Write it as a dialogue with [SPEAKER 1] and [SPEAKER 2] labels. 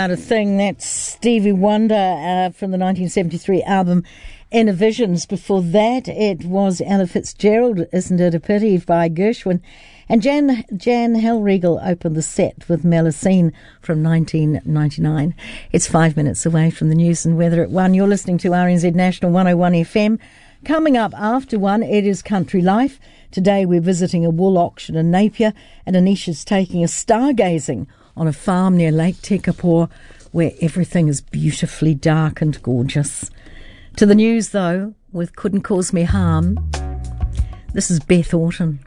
[SPEAKER 1] About a Thing. That's Stevie Wonder from the 1973 album Inner Visions. Before that, it was Ella Fitzgerald, Isn't It a Pity, by Gershwin. And Jan Hellriegel opened the set with Melusine from 1999. It's 5 minutes away from the news and weather at 1. You're listening to RNZ National 101 FM. Coming up after 1, it is Country Life. Today we're visiting a wool auction in Napier, and Anisha's taking us stargazing on a farm near Lake Tekapo where everything is beautifully dark and gorgeous. To the news, though, with Couldn't Cause Me Harm, this is Beth Orton.